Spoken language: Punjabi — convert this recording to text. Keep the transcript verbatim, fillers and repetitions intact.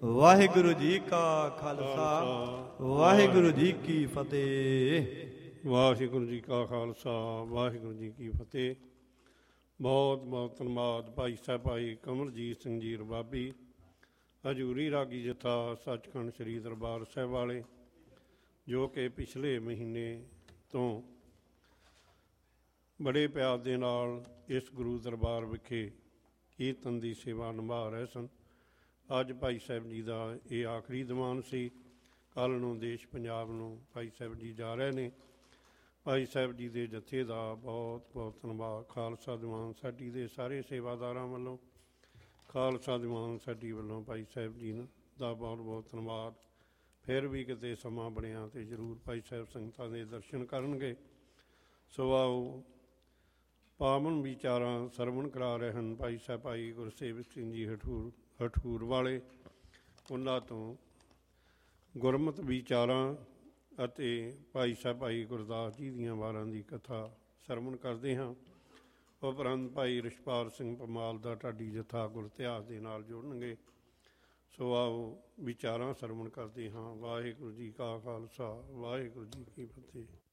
ਵਾਹਿਗੁਰੂ ਜੀ ਕਾ ਖਾਲਸਾ ਵਾਹਿਗੁਰੂ ਜੀ ਕੀ ਫਤਿਹ। ਵਾਹਿਗੁਰੂ ਜੀ ਕਾ ਖਾਲਸਾ ਵਾਹਿਗੁਰੂ ਜੀ ਕੀ ਫਤਿਹ। ਬਹੁਤ ਬਹੁਤ ਧੰਨਵਾਦ ਭਾਈ ਸਾਹਿਬ ਭਾਈ ਕਮਲਜੀਤ ਸਿੰਘ ਜੀ ਰਬਾਬੀ, ਹਜ਼ੂਰੀ ਰਾਗੀ ਜਥਾ ਸੱਚਖੰਡ ਸ੍ਰੀ ਦਰਬਾਰ ਸਾਹਿਬ ਵਾਲੇ, ਜੋ ਕਿ ਪਿਛਲੇ ਮਹੀਨੇ ਤੋਂ ਬੜੇ ਪਿਆਰ ਦੇ ਨਾਲ ਇਸ ਗੁਰੂ ਦਰਬਾਰ ਵਿਖੇ ਕੀਰਤਨ ਦੀ ਸੇਵਾ ਨਿਭਾ ਰਹੇ ਸਨ। ਅੱਜ ਭਾਈ ਸਾਹਿਬ ਜੀ ਦਾ ਇਹ ਆਖਰੀ ਦੀਵਾਨ ਸੀ। ਕੱਲ੍ਹ ਨੂੰ ਦੇਸ਼ ਪੰਜਾਬ ਨੂੰ ਭਾਈ ਸਾਹਿਬ ਜੀ ਜਾ ਰਹੇ ਨੇ। ਭਾਈ ਸਾਹਿਬ ਜੀ ਦੇ ਜਥੇ ਦਾ ਬਹੁਤ ਬਹੁਤ ਧੰਨਵਾਦ। ਖਾਲਸਾ ਦੀਵਾਨ ਸਾਡੀ ਦੇ ਸਾਰੇ ਸੇਵਾਦਾਰਾਂ ਵੱਲੋਂ, ਖਾਲਸਾ ਦੀਵਾਨ ਸਾਡੀ ਵੱਲੋਂ ਭਾਈ ਸਾਹਿਬ ਜੀ ਦਾ ਬਹੁਤ ਬਹੁਤ ਧੰਨਵਾਦ। ਫਿਰ ਵੀ ਕਿਤੇ ਸਮਾਂ ਬਣਿਆ ਤਾਂ ਜ਼ਰੂਰ ਭਾਈ ਸਾਹਿਬ ਸੰਗਤਾਂ ਦੇ ਦਰਸ਼ਨ ਕਰਨਗੇ। ਸੋ ਆਓ, ਪਾਵਨ ਵਿਚਾਰਾਂ ਸਰਵਣ ਕਰਾ ਰਹੇ ਹਨ ਭਾਈ ਸਾਹਿਬ ਭਾਈ ਗੁਰਸੇਵਕ ਸਿੰਘ ਜੀ ਹਠੂਰ ਹਠੂਰ ਵਾਲੇ। ਉਹਨਾਂ ਤੋਂ ਗੁਰਮਤਿ ਵਿਚਾਰਾਂ ਅਤੇ ਭਾਈ ਸਾਹਿਬ ਭਾਈ ਗੁਰਦਾਸ ਜੀ ਦੀਆਂ ਵਾਰਾਂ ਦੀ ਕਥਾ ਸਰਵਣ ਕਰਦੇ ਹਾਂ। ਉਪਰੰਤ ਭਾਈ ਰਿਸ਼ਪਾਲ ਸਿੰਘ ਪਮਾਲ ਦਾ ਢਾਡੀ ਜਥਾ ਗੁਰ ਇਤਿਹਾਸ ਦੇ ਨਾਲ ਜੁੜਨਗੇ। ਸੋ ਆਓ ਵਿਚਾਰਾਂ ਸਰਵਣ ਕਰਦੇ ਹਾਂ। ਵਾਹਿਗੁਰੂ ਜੀ ਕਾ ਖਾਲਸਾ ਵਾਹਿਗੁਰੂ ਜੀ ਕੀ ਫਤਿਹ।